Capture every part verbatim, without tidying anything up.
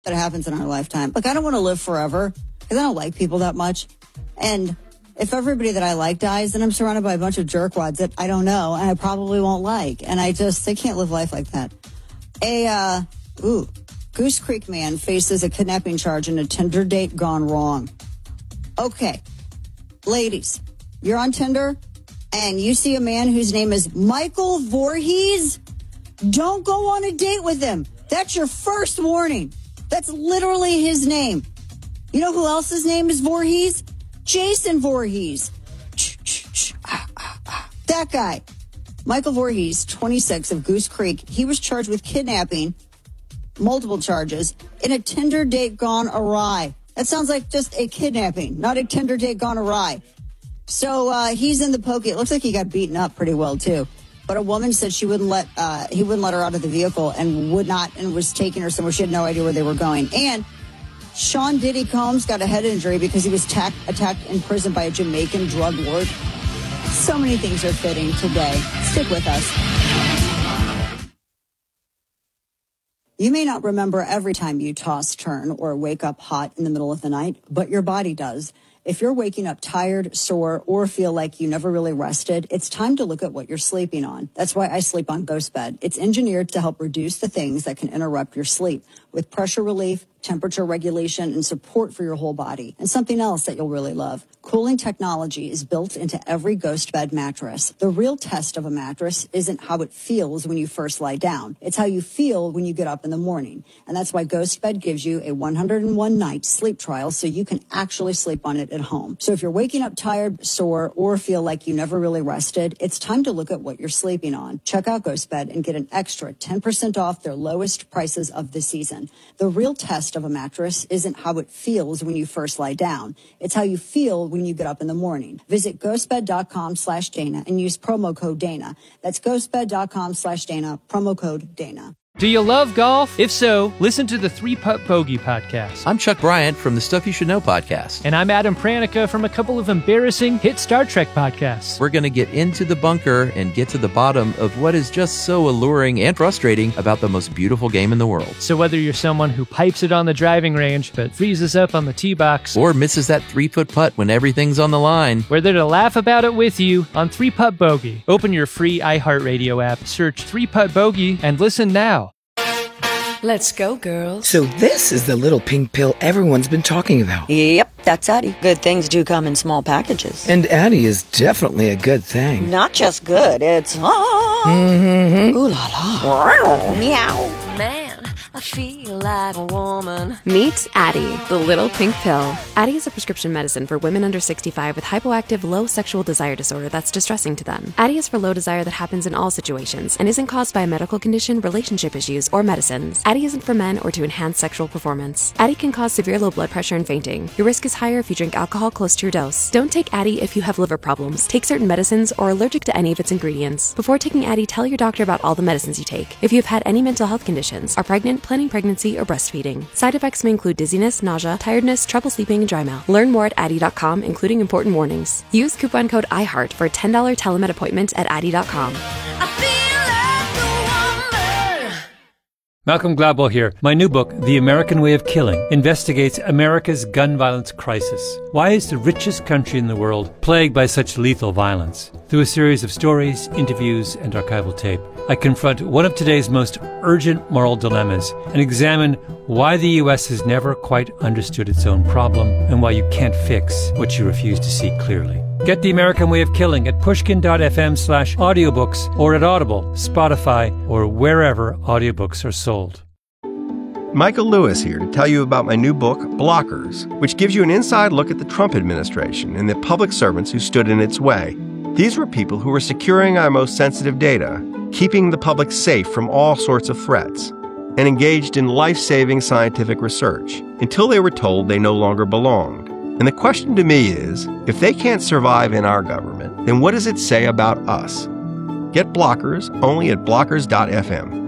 that happens in our lifetime. Like, I don't want to live forever because I don't like people that much. And if everybody that I like dies, then I'm surrounded by a bunch of jerkwads that I don't know and I probably won't like. And I just, I can't live life like that. A, uh, ooh, Goose Creek man faces a kidnapping charge and a Tinder date gone wrong. Okay, ladies, you're on Tinder and you see a man whose name is Michael Voorhees. Don't go on a date with him. That's your first warning. That's literally his name. You know who else's name is Voorhees? Jason Voorhees. That guy. Michael Voorhees, twenty-six, of Goose Creek. He was charged with kidnapping, multiple charges, in a Tinder date gone awry. That sounds like just a kidnapping, not a Tinder date gone awry. So uh, he's in the poke. It looks like he got beaten up pretty well, too. But a woman said she wouldn't let uh, he wouldn't let her out of the vehicle and would not and was taking her somewhere. She had no idea where they were going. And Sean Diddy Combs got a head injury because he was tack- attacked in prison by a Jamaican drug lord. So many things are fitting today. Stick with us. You may not remember every time you toss, turn, or wake up hot in the middle of the night, but your body does. If you're waking up tired, sore, or feel like you never really rested, it's time to look at what you're sleeping on. That's why I sleep on Ghost Bed. It's engineered to help reduce the things that can interrupt your sleep with pressure relief, temperature regulation, and support for your whole body. And something else that you'll really love. Cooling technology is built into every Ghost Bed mattress. The real test of a mattress isn't how it feels when you first lie down. It's how you feel when you get up in the morning. And that's why Ghost Bed gives you a one hundred one night sleep trial so you can actually sleep on it at home. So if you're waking up tired, sore, or feel like you never really rested, it's time to look at what you're sleeping on. Check out Ghost Bed and get an extra ten percent off their lowest prices of the season. The real test of a mattress isn't how it feels when you first lie down. It's how you feel when you get up in the morning. Visit ghostbed.com slash Dana and use promo code Dana. That's ghostbed.com slash Dana, promo code Dana. Do you love golf? If so, listen to the Three Putt Bogey podcast. I'm Chuck Bryant from the Stuff You Should Know podcast. And I'm Adam Pranica from a couple of embarrassing hit Star Trek podcasts. We're going to get into the bunker and get to the bottom of what is just so alluring and frustrating about the most beautiful game in the world. So whether you're someone who pipes it on the driving range but freezes up on the tee box, or misses that three-foot putt when everything's on the line, we're there to laugh about it with you on Three Putt Bogey. Open your free iHeartRadio app, search Three Putt Bogey, and listen now. Let's go, girls. So this is the little pink pill everyone's been talking about. Yep, that's Addie. Good things do come in small packages. And Addie is definitely a good thing. Not just good, it's... Ah, mm-hmm. Ooh la la. Meow. Man, I feel like a woman. Meet Addie, the little pink pill. Addie is a prescription medicine for women under sixty-five with hypoactive low sexual desire disorder that's distressing to them. Addie is for low desire that happens in all situations and isn't caused by a medical condition, relationship issues, or medicines. Addie isn't for men or to enhance sexual performance. Addie can cause severe low blood pressure and fainting. Your risk is higher if you drink alcohol close to your dose. Don't take Addie if you have liver problems, take certain medicines, or are allergic to any of its ingredients. Before taking Addie, tell your doctor about all the medicines you take. If you have had any mental health conditions, are pregnant, planning pregnancy, or breastfeeding. Side effects may include dizziness, nausea, tiredness, trouble sleeping, and dry mouth. Learn more at Addie dot com, including important warnings. Use coupon code iHeart for a ten dollars telemed appointment at Addie dot com. I feel like a woman. Malcolm Gladwell here. My new book, The American Way of Killing, investigates America's gun violence crisis. Why is the richest country in the world plagued by such lethal violence? Through a series of stories, interviews, and archival tape, I confront one of today's most urgent moral dilemmas and examine why the U S has never quite understood its own problem and why you can't fix what you refuse to see clearly. Get The American Way of Killing at pushkin.fm slash audiobooks or at Audible, Spotify, or wherever audiobooks are sold. Michael Lewis here to tell you about my new book, Blockers, which gives you an inside look at the Trump administration and the public servants who stood in its way. These were people who were securing our most sensitive data, keeping the public safe from all sorts of threats, and engaged in life-saving scientific research until they were told they no longer belonged. And the question to me is, if they can't survive in our government, then what does it say about us? Get Blockers only at blockers dot f m.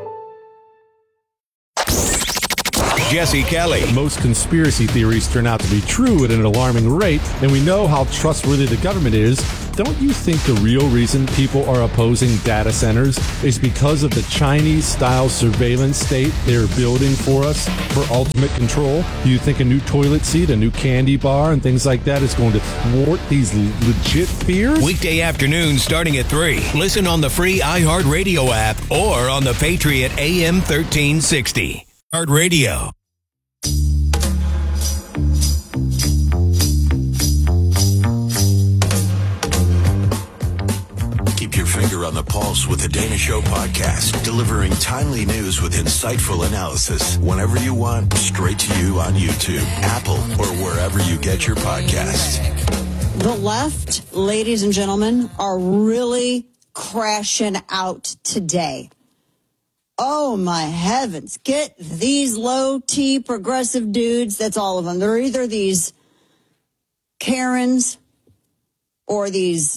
Jesse Kelly. Most conspiracy theories turn out to be true at an alarming rate, and we know how trustworthy the government is don't you think the real reason people are opposing data centers is because of the Chinese-style surveillance state they're building for us for ultimate control? Do you think a new toilet seat, a new candy bar, and things like that is going to thwart these legit fears? Weekday afternoon starting at three. Listen on the free iHeartRadio app or on the Patriot A M thirteen sixty. Heart Radio. Keep your finger on the pulse with the Dana Show podcast, delivering timely news with insightful analysis whenever you want, straight to you on YouTube, Apple, or wherever you get your podcasts. The left, ladies and gentlemen, are really crashing out today. Oh, my heavens. Get these low-T progressive dudes. That's all of them. They're either these Karens or these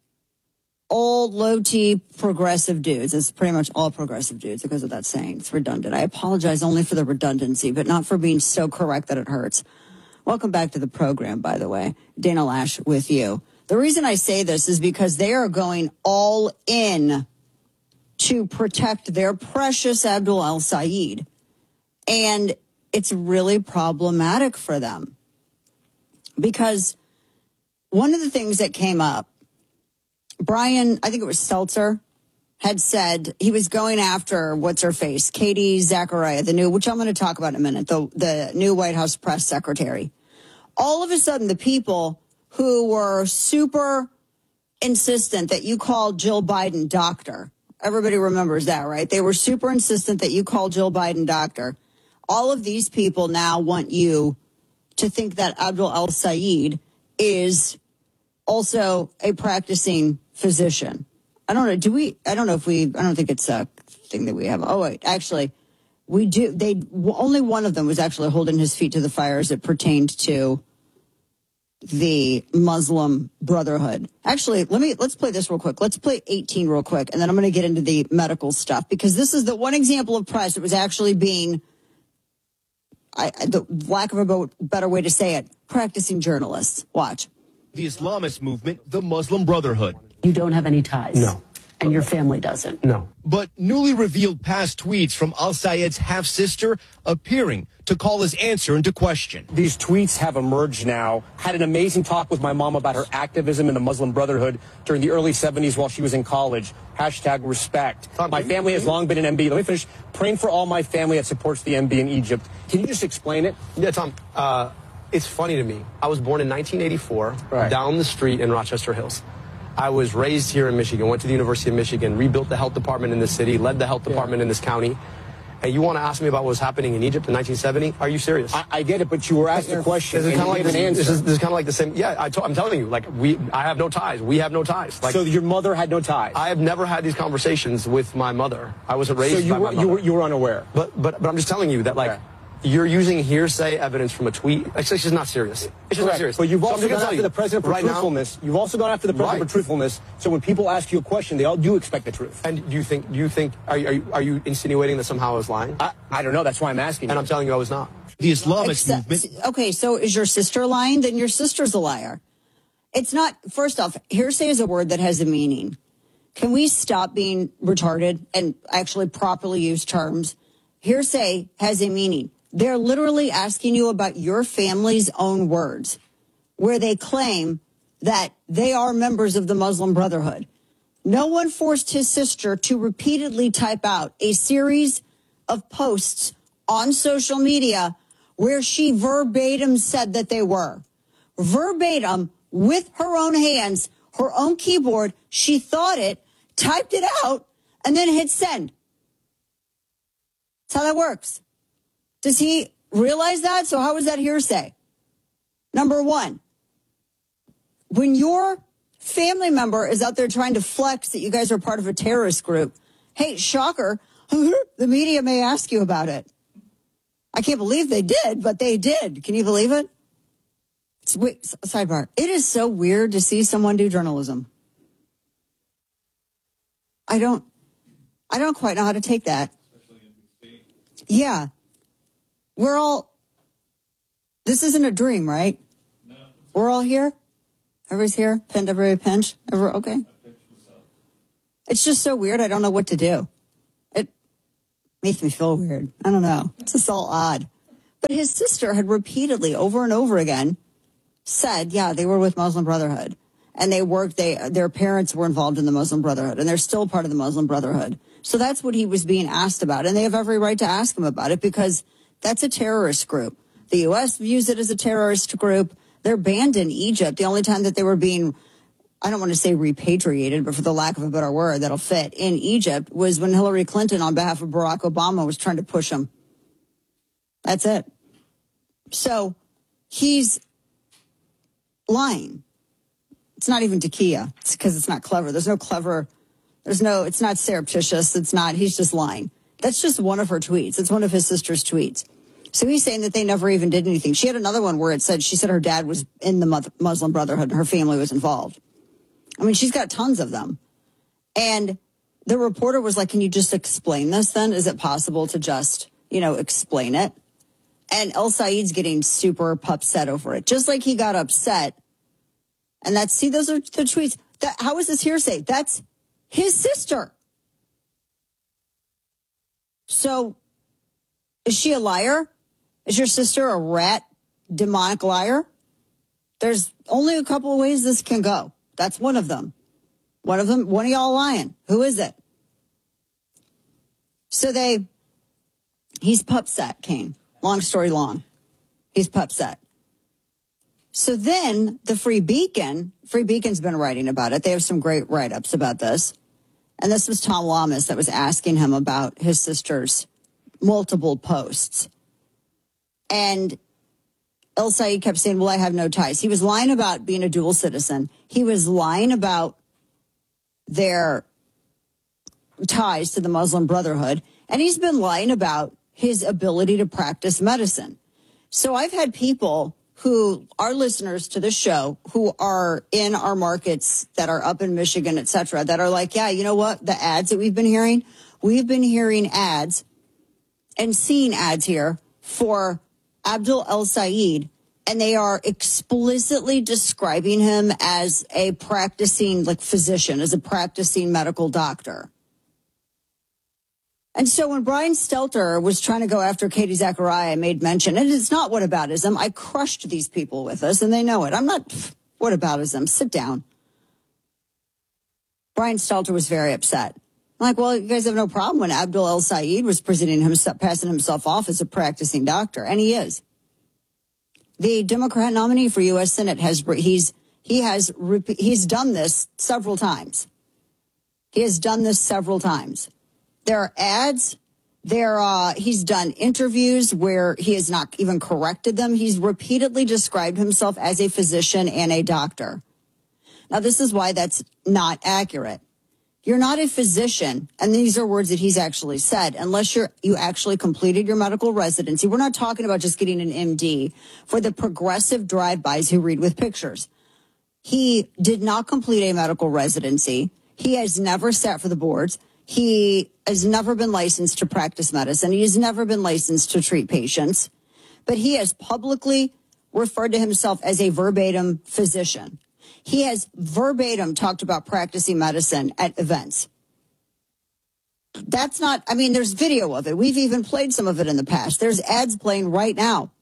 old low-T progressive dudes. It's pretty much all progressive dudes because of that saying. It's redundant. I apologize only for the redundancy, but not for being so correct that it hurts. Welcome back to the program, by the way. Dana Lash with you. The reason I say this is because they are going all in to protect their precious Abdul El-Sayed. And it's really problematic for them. Because one of the things that came up, Brian, I think it was Seltzer, had said he was going after, what's her face, Katie Zachariah, the new, which I'm going to talk about in a minute, the, the new White House press secretary. All of a sudden, the people who were super insistent that you call Jill Biden doctor, everybody remembers that, right? They were super insistent that you call Jill Biden doctor. All of these people now want you to think that Abdul El-Sayed is also a practicing physician. I don't know. Do we, I don't know if we, I don't think it's a thing that we have. Oh, wait, actually, we do. They, only one of them was actually holding his feet to the fire as it pertained to the Muslim Brotherhood. Actually, let me, let's play this real quick. Let's play eighteen real quick, and then I'm going to get into the medical stuff, because this is the one example of press that was actually being, I, the lack of a better way to say it, practicing journalists. Watch. The Islamist movement, the Muslim Brotherhood. You don't have any ties. No. And your family doesn't. No. But newly revealed past tweets from Al-Sayed's half-sister appearing to call his answer into question. These tweets have emerged now. Had an amazing talk with my mom about her activism in the Muslim Brotherhood during the early seventies while she was in college. Hashtag respect. Tom, my family has long been an M B. Let me finish. Praying for all my family that supports the M B in Egypt. Can you just explain it? Yeah, Tom. Uh, it's funny to me. I was born in nineteen eighty-four, right, down the street in Rochester Hills. I was raised here in Michigan, went to the University of Michigan, rebuilt the health department in this city, led the health department yeah. in this county. And you want to ask me about what was happening in Egypt in nineteen seventy? Are you serious? I, I get it, but you were asked a question. This is kind of like an answer. This is, this is kind of like the same. Yeah, I to, I'm telling you, like we, I have no ties. We have no ties. Like, so your mother had no ties. I have never had these conversations with my mother. I wasn't raised so you by were, my mother. You were, you were unaware. But but but I'm just telling you that like. Okay. You're using hearsay evidence from a tweet. Actually, it's just not serious. It's just Correct. not serious. But you've also so gone after you, the president for right truthfulness. Now, you've also gone after the president right. for truthfulness. So when people ask you a question, they all do expect the truth. And do you think? Do you think? Are you, are you, are you insinuating that somehow I was lying? I, I don't know. That's why I'm asking. And you. I'm telling you, I was not. The Islamist Except, movement. Okay, so is your sister lying? Then your sister's a liar. It's not. First off, hearsay is a word that has a meaning. Can we stop being retarded and actually properly use terms? Hearsay has a meaning. They're literally asking you about your family's own words, where they claim that they are members of the Muslim Brotherhood. No one forced his sister to repeatedly type out a series of posts on social media where she verbatim said that they were. Verbatim, with her own hands, her own keyboard, she thought it, typed it out, and then hit send. That's how that works. Does he realize that? So how is that hearsay? Number one, when your family member is out there trying to flex that you guys are part of a terrorist group, hey, shocker, the media may ask you about it. I can't believe they did, but they did. Can you believe it? It's, wait, sidebar. It is so weird to see someone do journalism. I don't, I don't quite know how to take that. Yeah. We're all, this isn't a dream, right? No. We're all here? Everybody's here? Pinned, everybody pinned? Every, okay. It's just so weird. I don't know what to do. It makes me feel weird. I don't know. It's just all odd. But his sister had repeatedly, over and over again, said, yeah, they were with Muslim Brotherhood. And they worked, they, their parents were involved in the Muslim Brotherhood. And they're still part of the Muslim Brotherhood. So that's what he was being asked about. And they have every right to ask him about it because that's a terrorist group. The U S views it as a terrorist group. They're banned in Egypt. The only time that they were being, I don't want to say repatriated, but for the lack of a better word that'll fit, in Egypt was when Hillary Clinton, on behalf of Barack Obama, was trying to push them. That's it. So he's lying. It's not even Takia. It's because it's not clever. There's no clever, there's no, it's not surreptitious. It's not, he's just lying. That's just one of her tweets. It's one of his sister's tweets. So he's saying that they never even did anything. She had another one where it said, she said her dad was in the Muslim Brotherhood and her family was involved. I mean, she's got tons of them. And the reporter was like, can you just explain this then? Is it possible to just, you know, explain it? And El Said's getting super upset over it, just like he got upset. And that's, see, those are the tweets. That, how is this hearsay? That's his sister. So is she a liar? Is your sister a rat, demonic liar? There's only a couple of ways this can go. That's one of them. One of them, one of y'all lying. Who is it? So they, he's pupset, Kane. Long story long. He's pupset. So then the Free Beacon, Free Beacon's been writing about it. They have some great write-ups about this. And this was Tom Lamas that was asking him about his sister's multiple posts. And El Said kept saying, well, I have no ties. He was lying about being a dual citizen. He was lying about their ties to the Muslim Brotherhood. And he's been lying about his ability to practice medicine. So I've had people who are listeners to the show who are in our markets that are up in Michigan, et cetera, that are like, yeah, you know what? The ads that we've been hearing, we've been hearing ads and seeing ads here for Abdul El Said, and they are explicitly describing him as a practicing like physician, as a practicing medical doctor. And so when Brian Stelter was trying to go after Katie Zachariah, I made mention, and it's not whataboutism. I crushed these people with this, and they know it. I'm not whataboutism. Sit down. Brian Stelter was very upset. I'm like, well, you guys have no problem when Abdul El Said was presenting himself, passing himself off as a practicing doctor, and he is. The Democrat nominee for U S Senate has he's he has he's done this several times. He has done this several times. There are ads. There, uh, he's done interviews where he has not even corrected them. He's repeatedly described himself as a physician and a doctor. Now, this is why that's not accurate. You're not a physician, and these are words that he's actually said, unless you're you actually completed your medical residency. We're not talking about just getting an M D for the progressive drive-bys who read with pictures. He did not complete a medical residency. He has never sat for the boards. He has never been licensed to practice medicine. He has never been licensed to treat patients. But he has publicly referred to himself as a verbatim physician. He has verbatim talked about practicing medicine at events. That's not, I mean, there's video of it. We've even played some of it in the past. There's ads playing right now.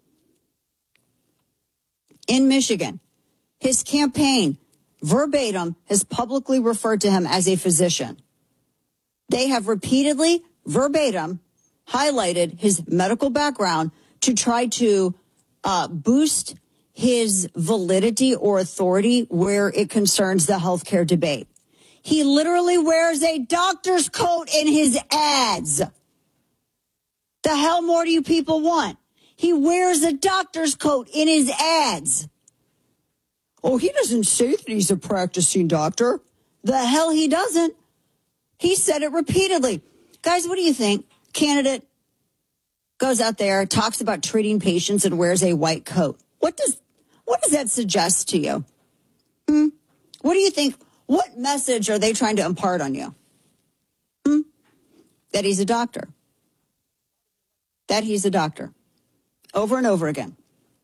In Michigan, his campaign, verbatim, has publicly referred to him as a physician. They have repeatedly, verbatim, highlighted his medical background to try to uh, boost his validity or authority where it concerns the healthcare debate. He literally wears a doctor's coat in his ads. The hell more do you people want? He wears a doctor's coat in his ads. Oh, he doesn't say that he's a practicing doctor. The hell he doesn't. He said it repeatedly. Guys, what do you think? Candidate goes out there, talks about treating patients and wears a white coat. What does what does that suggest to you? Hmm? What do you think? What message are they trying to impart on you? Hmm? That he's a doctor. That he's a doctor. Over and over again.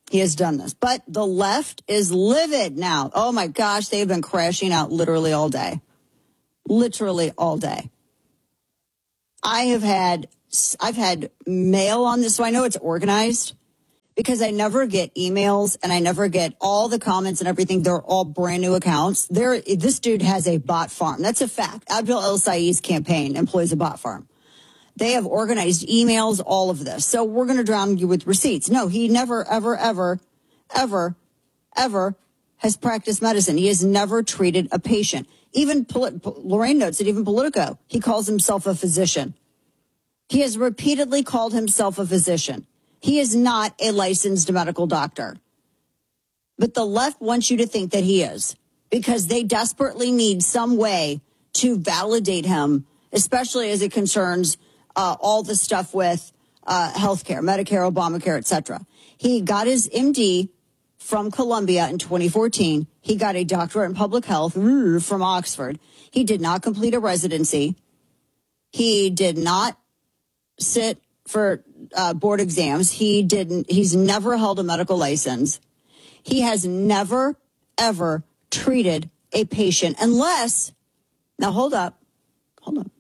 He has done this. But the left is livid now. Oh, my gosh, they've been crashing out literally all day. Literally all day. I have had, I've had mail on this, so I know it's organized because I never get emails and I never get all the comments and everything. They're all brand new accounts. There, this dude has a bot farm. That's a fact. Abdul El-Sayed's campaign employs a bot farm. They have organized emails, all of this. So we're going to drown you with receipts. No, he never, ever, ever, ever, ever has practiced medicine. He has never treated a patient. Even, Lorraine notes that even Politico, he calls himself a physician. He has repeatedly called himself a physician. He is not a licensed medical doctor. But the left wants you to think that he is because they desperately need some way to validate him, especially as it concerns Uh, all the stuff with uh, healthcare, Medicare, Obamacare, et cetera. He got his M D from Columbia in twenty fourteen. He got a doctorate in public health from Oxford. He did not complete a residency. He did not sit for uh, board exams. He didn't. He's never held a medical license. He has never, ever treated a patient unless, now hold up, hold up.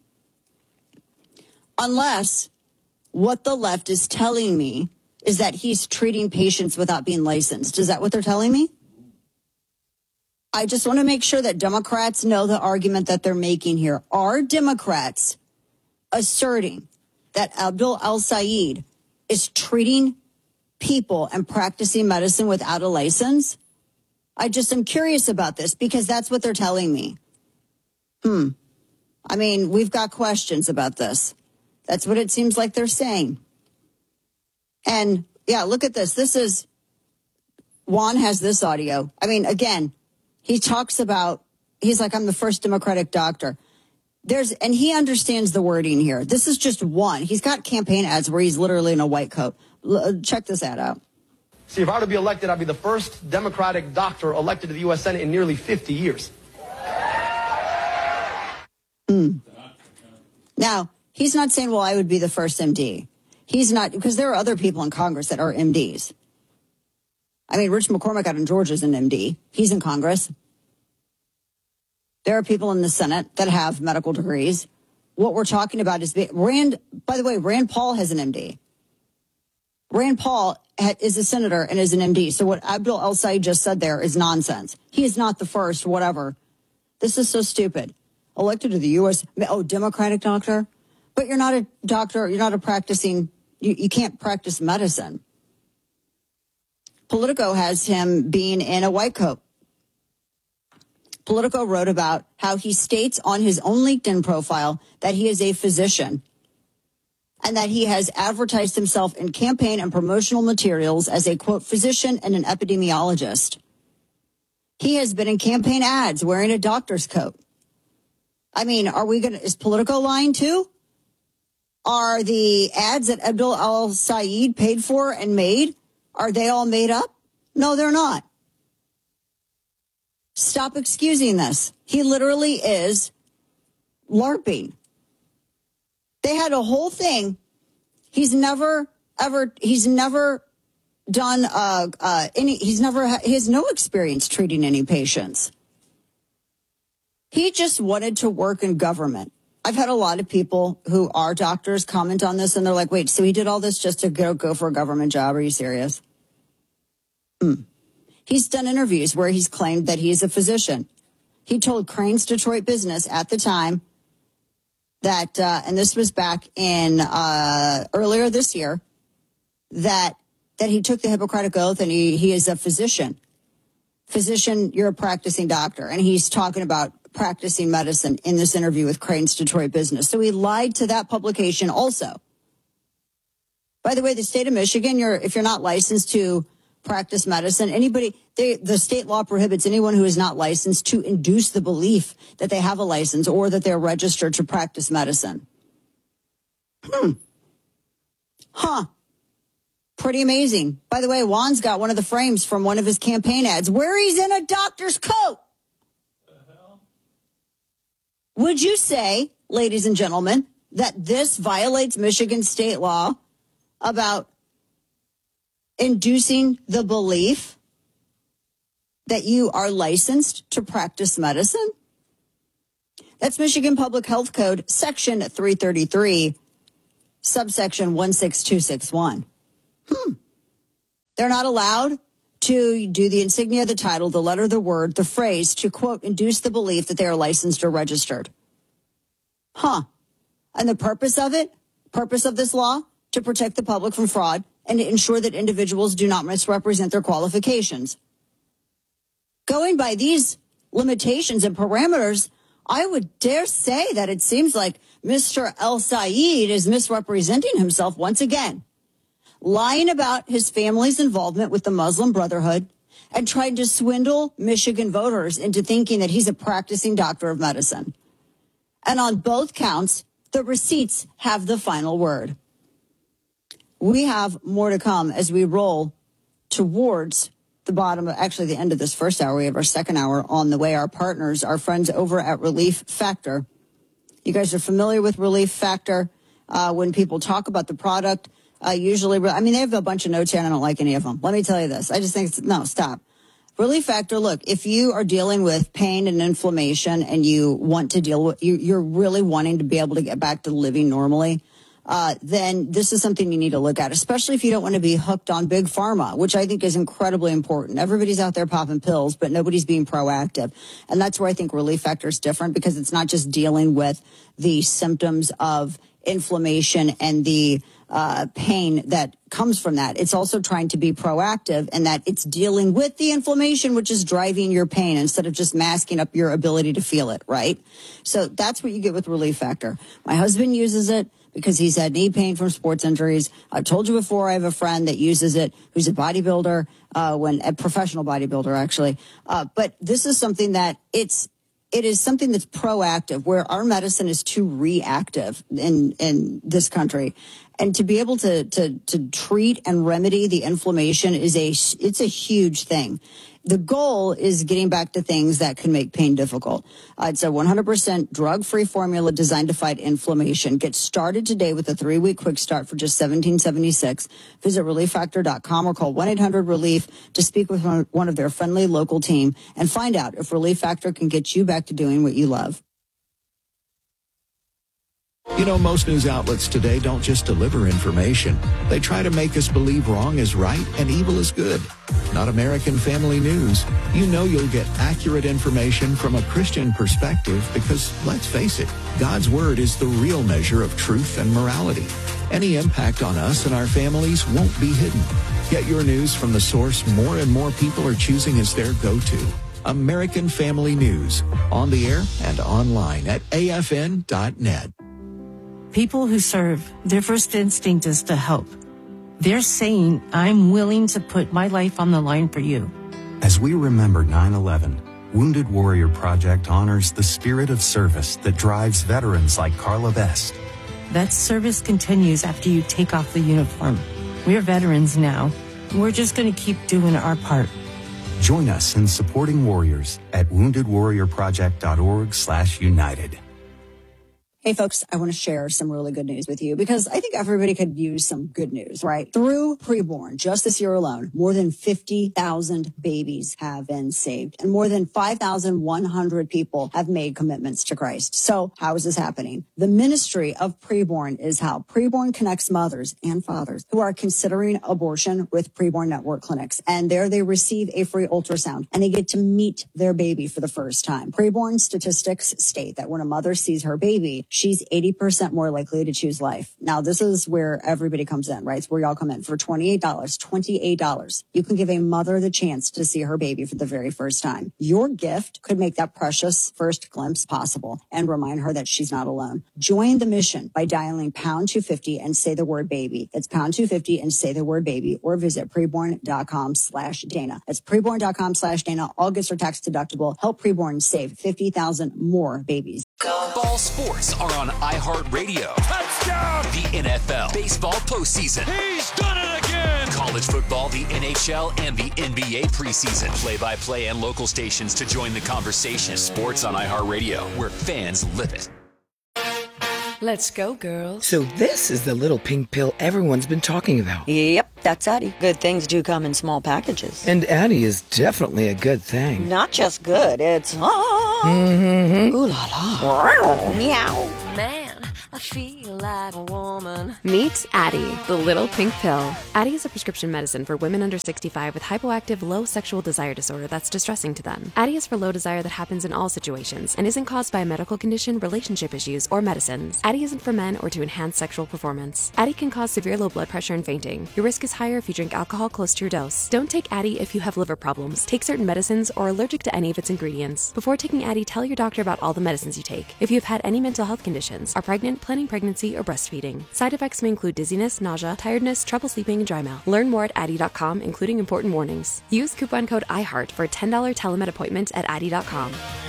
Unless what the left is telling me is that he's treating patients without being licensed. Is that what they're telling me? I just want to make sure that Democrats know the argument that they're making here. Are Democrats asserting that Abdul El-Sayed is treating people and practicing medicine without a license? I just am curious about this because that's what they're telling me. Hmm. I mean, we've got questions about this. That's what it seems like they're saying. And yeah, look at this. This is, Juan has this audio. I mean, again, he talks about, he's like, I'm the first Democratic doctor. There's, and he understands the wording here. This is just one. He's got campaign ads where he's literally in a white coat. L- check this ad out. See, if I were to be elected, I'd be the first Democratic doctor elected to the U S Senate in nearly fifty years. Hmm. Now, he's not saying, well, I would be the first M D. He's not, because there are other people in Congress that are M Ds. I mean, Rich McCormick out in Georgia is an M D. He's in Congress. There are people in the Senate that have medical degrees. What we're talking about is, Rand, by the way, Rand Paul has an M D. Rand Paul ha, is a senator and is an M D. So what Abdul El-Sayed just said there is nonsense. He is not the first, whatever. This is so stupid. Elected to the U S, oh, Democratic doctor? But you're not a doctor, you're not a practicing, you, you can't practice medicine. Politico has him being in a white coat. Politico wrote about how he states on his own LinkedIn profile that he is a physician and that he has advertised himself in campaign and promotional materials as a, quote, physician and an epidemiologist. He has been in campaign ads wearing a doctor's coat. I mean, are we going to, is Politico lying too? Are the ads that Abdul El-Sayed paid for and made, are they all made up? No, they're not. Stop excusing this. He literally is LARPing. They had a whole thing. He's never, ever, he's never done, uh, uh, any, he's never, ha- he has no experience treating any patients. He just wanted to work in government. I've had a lot of people who are doctors comment on this, and they're like, wait, so he did all this just to go, go for a government job? Are you serious? Hmm. He's done interviews where he's claimed that he's a physician. He told Crain's Detroit Business at the time that, uh, and this was back in uh, earlier this year, that that he took the Hippocratic Oath and he, he is a physician. Physician, you're a practicing doctor. And he's talking about practicing medicine in this interview with Crain's Detroit Business. So he lied to that publication also. By the way, the state of Michigan, you're if you're not licensed to practice medicine, anybody, they, the state law prohibits anyone who is not licensed to induce the belief that they have a license or that they're registered to practice medicine. Hmm. Huh. Pretty amazing. By the way, Juan's got one of the frames from one of his campaign ads where he's in a doctor's coat. Would you say, ladies and gentlemen, that this violates Michigan state law about inducing the belief that you are licensed to practice medicine? That's Michigan Public Health Code, Section three thirty-three, subsection one six two six one. Hmm. They're not allowed to do the insignia, the title, the letter, the word, the phrase to, quote, induce the belief that they are licensed or registered. Huh. And the purpose of it, purpose of this law, to protect the public from fraud and to ensure that individuals do not misrepresent their qualifications. Going by these limitations and parameters, I would dare say that it seems like Mister El Sayed is misrepresenting himself once again, lying about his family's involvement with the Muslim Brotherhood and trying to swindle Michigan voters into thinking that he's a practicing doctor of medicine. And on both counts, the receipts have the final word. We have more to come as we roll towards the bottom of, actually the end of this first hour. We have our second hour on the way. Our partners, our friends over at Relief Factor. You guys are familiar with Relief Factor. Uh, when people talk about the product, uh, usually, I mean, they have a bunch of notes here and I don't like any of them. Let me tell you this. I just think, it's, no, stop. Relief Factor, look, if you are dealing with pain and inflammation and you want to deal with, you, you're really wanting to be able to get back to living normally, Uh, then this is something you need to look at, especially if you don't want to be hooked on big pharma, which I think is incredibly important. Everybody's out there popping pills, but nobody's being proactive. And that's where I think Relief Factor is different, because it's not just dealing with the symptoms of inflammation and the uh, pain that comes from that. It's also trying to be proactive, and that it's dealing with the inflammation, which is driving your pain, instead of just masking up your ability to feel it, right? So that's what you get with Relief Factor. My husband uses it because he's had knee pain from sports injuries. I've told you before, I have a friend that uses it who's a bodybuilder, uh, when a professional bodybuilder, actually. Uh, but this is something that it's, it is something that's proactive, where our medicine is too reactive in, in this country. And to be able to, to, to treat and remedy the inflammation is a, it's a huge thing. The goal is getting back to things that can make pain difficult. Uh, it's a one hundred percent drug-free formula designed to fight inflammation. Get started today with a three-week quick start for just seventeen seventy-six. Visit relief factor dot com or call one eight hundred relief to speak with one of their friendly local team and find out if Relief Factor can get you back to doing what you love. You know, most news outlets today don't just deliver information. They try to make us believe wrong is right and evil is good. Not American Family News. You know you'll get accurate information from a Christian perspective because, let's face it, God's Word is the real measure of truth and morality. Any impact on us and our families won't be hidden. Get your news from the source more and more people are choosing as their go-to. American Family News. On the air and online at A F N dot net. People who serve, their first instinct is to help. They're saying, I'm willing to put my life on the line for you. As we remember nine eleven, Wounded Warrior Project honors the spirit of service that drives veterans like Carla Best. That service continues after you take off the uniform. We're veterans now. We're just going to keep doing our part. Join us in supporting warriors at wounded warrior project dot org slash united. Hey, folks, I want to share some really good news with you because I think everybody could use some good news, right? Through Preborn, just this year alone, more than fifty thousand babies have been saved and more than five thousand one hundred people have made commitments to Christ. So how is this happening? The ministry of Preborn is how Preborn connects mothers and fathers who are considering abortion with Preborn Network clinics. And there they receive a free ultrasound and they get to meet their baby for the first time. Preborn statistics state that when a mother sees her baby, she's eighty percent more likely to choose life. Now, this is where everybody comes in, right? It's where y'all come in. For twenty-eight dollars, twenty-eight dollars, you can give a mother the chance to see her baby for the very first time. Your gift could make that precious first glimpse possible and remind her that she's not alone. Join the mission by dialing pound two fifty and say the word baby. That's pound two fifty and say the word baby, or visit preborn dot com slash Dana. That's preborn dot com slash Dana. All gifts are tax deductible. Help Preborn save fifty thousand more babies. Ball sports are on iHeartRadio. Touchdown! The N F L, baseball postseason. He's done it again! College football, the N H L, and the N B A preseason. Play-by-play and local stations to join the conversation. Sports on iHeartRadio, where fans live it. Let's go, girls. So this is the little pink pill everyone's been talking about. Yep, that's Addie. Good things do come in small packages. And Addie is definitely a good thing. Not just good, it's... Ah, Mm-hmm. ooh la la. Meow. Man, I feel like a woman. Meet Addie, the little pink pill. Addie is a prescription medicine for women under sixty-five with hypoactive low sexual desire disorder that's distressing to them. Addie is for low desire that happens in all situations and isn't caused by a medical condition, relationship issues, or medicines. Addie isn't for men or to enhance sexual performance. Addie can cause severe low blood pressure and fainting. Your risk is higher if you drink alcohol close to your dose. Don't take Addie if you have liver problems, take certain medicines, or are allergic to any of its ingredients. Before taking Addie, tell your doctor about all the medicines you take. If you have had any mental health conditions, are pregnant, planning pregnancy, or breastfeeding. Side effects may include dizziness, nausea, tiredness, trouble sleeping, and dry mouth. Learn more at Addie dot com, including important warnings. Use coupon code iHeart for a ten dollars telemed appointment at Addie dot com.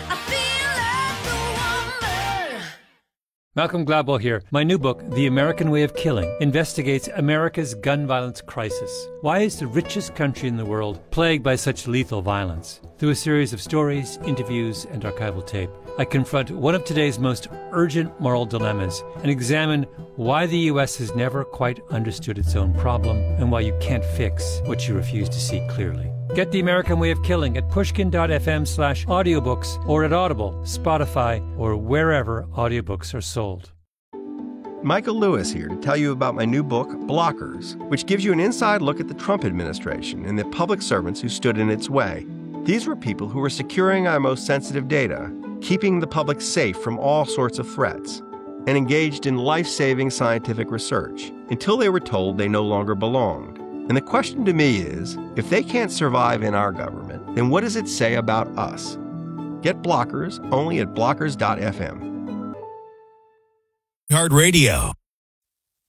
Malcolm Gladwell here. My new book, The American Way of Killing, investigates America's gun violence crisis. Why is the richest country in the world plagued by such lethal violence? Through a series of stories, interviews, and archival tape, I confront one of today's most urgent moral dilemmas and examine why the U S has never quite understood its own problem and why you can't fix what you refuse to see clearly. Get The American Way of Killing at pushkin.fm slash audiobooks or at Audible, Spotify, or wherever audiobooks are sold. Michael Lewis here to tell you about my new book, Blockers, which gives you an inside look at the Trump administration and the public servants who stood in its way. These were people who were securing our most sensitive data, keeping the public safe from all sorts of threats, and engaged in life-saving scientific research until they were told they no longer belonged. And the question to me is, if they can't survive in our government, then what does it say about us? Get Blockers only at blockers dot f m. Heart Radio.